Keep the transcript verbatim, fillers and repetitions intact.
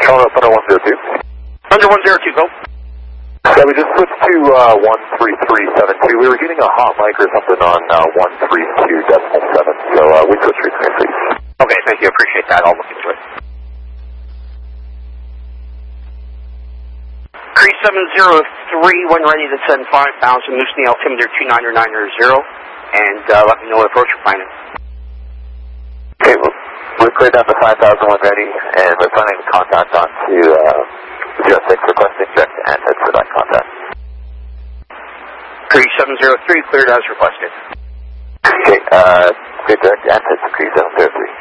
Charlotte Thunder one zero two. Thunder one zero two, go. Yeah, we just switched to uh, one three three seven two. We were getting a hot mic or something on uh, one three two decimal seven, so uh, we switched frequencies. Okay, thank you. Appreciate that. I'll look into it. three seven zero three, when ready to send five thousand, loosen the altimeter two nine nine zero, and uh, let me know what approach you're planning. Okay, well, we're clear down to five thousand when ready, and we're planning to contact on to uh, zero six, requesting direct antenna for that contact. three seven zero three, cleared as requested. Okay, uh, clear direct antenna to three seven zero three.